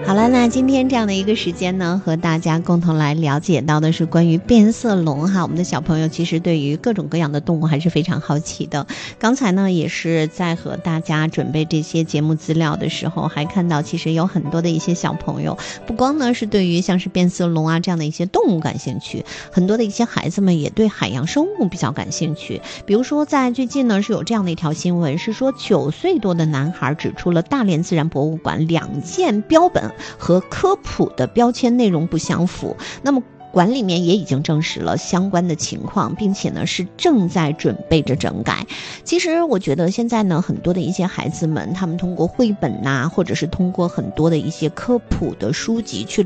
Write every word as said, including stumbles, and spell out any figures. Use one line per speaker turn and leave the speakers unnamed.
好了，那今天这样的一个时间呢，和大家共同来了解到的是关于变色龙哈。我们的小朋友其实对于各种各样的动物还是非常好奇的。刚才呢也是在和大家准备这些节目资料的时候，还看到其实有很多的一些小朋友，不光呢是对于像是变色龙啊这样的一些动物感兴趣，很多的一些孩子们也对海洋生物比较感兴趣。比如说在最近呢是有这样的一条新闻，是说九岁多的男孩指出了大连自然博物馆两件标本和科普的标签内容不相符，那么馆里面也已经证实了相关的情况，并且呢是正在准备着整改。其实我觉得现在呢很多的一些孩子们，他们通过绘本呐、啊，或者是通过很多的一些科普的书籍去